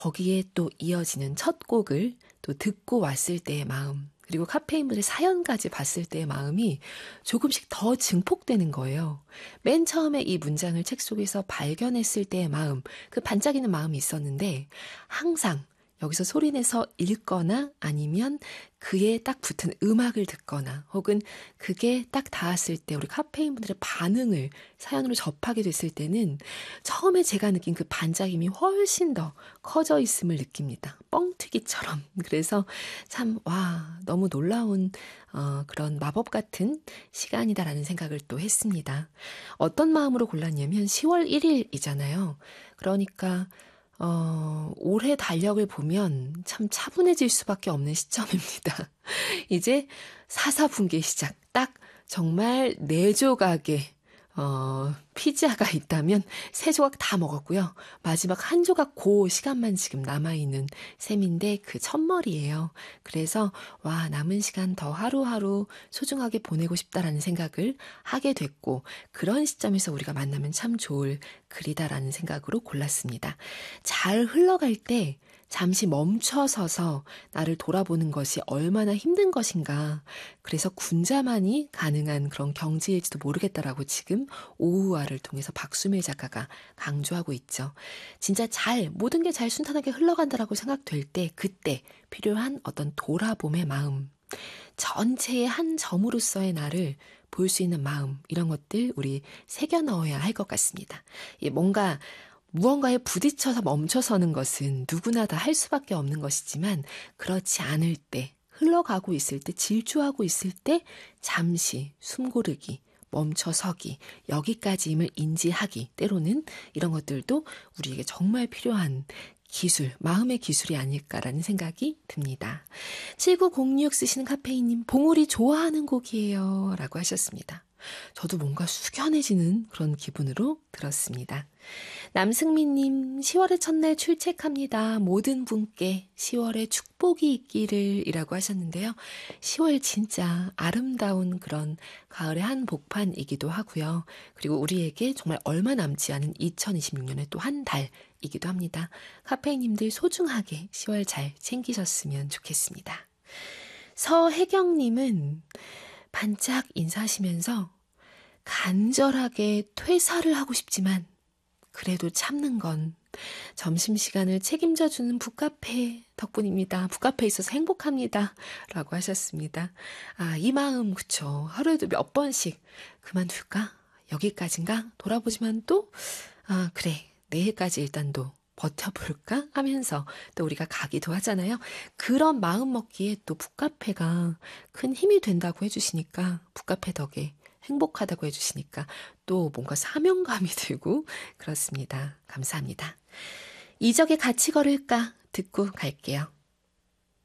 거기에 또 이어지는 첫 곡을 또 듣고 왔을 때의 마음, 그리고 카페인분의 사연까지 봤을 때의 마음이 조금씩 더 증폭되는 거예요. 맨 처음에 이 문장을 책 속에서 발견했을 때의 마음, 그 반짝이는 마음이 있었는데 항상 여기서 소리내서 읽거나 아니면 그에 딱 붙은 음악을 듣거나 혹은 그게 딱 닿았을 때 우리 카페인분들의 반응을 사연으로 접하게 됐을 때는 처음에 제가 느낀 그 반짝임이 훨씬 더 커져 있음을 느낍니다. 뻥튀기처럼. 그래서 참, 와, 너무 놀라운 그런 마법 같은 시간이다라는 생각을 또 했습니다. 어떤 마음으로 골랐냐면 10월 1일이잖아요. 그러니까 올해 달력을 보면 참 차분해질 수밖에 없는 시점입니다. 이제 사사분기 시작. 딱 정말 4조각의 피자가 있다면 3조각 다 먹었고요. 마지막 한 조각 그 시간만 지금 남아있는 셈인데 그 첫머리예요. 그래서 와, 남은 시간 더 하루하루 소중하게 보내고 싶다라는 생각을 하게 됐고 그런 시점에서 우리가 만나면 참 좋을 글이다라는 생각으로 골랐습니다. 잘 흘러갈 때 잠시 멈춰서서 나를 돌아보는 것이 얼마나 힘든 것인가. 그래서 군자만이 가능한 그런 경지일지도 모르겠다라고 지금 오후화를 통해서 박수밀 작가가 강조하고 있죠. 진짜 모든 게 잘 순탄하게 흘러간다라고 생각될 때 그때 필요한 어떤 돌아봄의 마음. 전체의 한 점으로서의 나를 볼 수 있는 마음, 이런 것들 우리 새겨 넣어야 할 것 같습니다. 무언가에 부딪혀서 멈춰서는 것은 누구나 다 할 수밖에 없는 것이지만 그렇지 않을 때, 흘러가고 있을 때, 질주하고 있을 때 잠시 숨 고르기, 멈춰서기, 여기까지임을 인지하기, 때로는 이런 것들도 우리에게 정말 필요한 기술, 마음의 기술이 아닐까라는 생각이 듭니다. 7906 쓰시는 카페인님, 봉우리 좋아하는 곡이에요 라고 하셨습니다. 저도 뭔가 숙연해지는 그런 기분으로 들었습니다. 남승민님, 10월의 첫날 출첵합니다. 모든 분께 10월의 축복이 있기를 이라고 하셨는데요. 10월 진짜 아름다운 그런 가을의 한 복판이기도 하고요. 그리고 우리에게 정말 얼마 남지 않은 2026년의 또 한 달이기도 합니다. 카페인님들 소중하게 10월 잘 챙기셨으면 좋겠습니다. 서혜경님은 반짝 인사하시면서 간절하게 퇴사를 하고 싶지만 그래도 참는 건 점심시간을 책임져주는 북카페 덕분입니다. 북카페에 있어서 행복합니다. 라고 하셨습니다. 아, 이 마음 그쵸. 하루에도 몇 번씩 그만둘까? 여기까지인가? 돌아보지만 또 그래. 내일까지 일단 또 버텨볼까? 하면서 또 우리가 가기도 하잖아요. 그런 마음 먹기에 또 북카페가 큰 힘이 된다고 해주시니까 북카페 덕에 행복하다고 해주시니까 또 뭔가 사명감이 들고 그렇습니다. 감사합니다. 이적에 같이 걸을까 듣고 갈게요.